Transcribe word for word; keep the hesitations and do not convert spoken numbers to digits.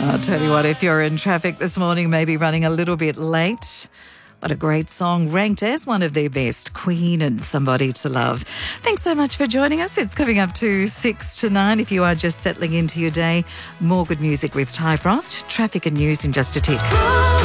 I'll tell you what, if you're in traffic this morning, maybe running a little bit late, what a great song, ranked as one of their best, Queen and Somebody to Love. Thanks so much for joining us. It's coming up to six to nine. If you are just settling into your day, more good music with Ty Frost. Traffic and news in just a tick.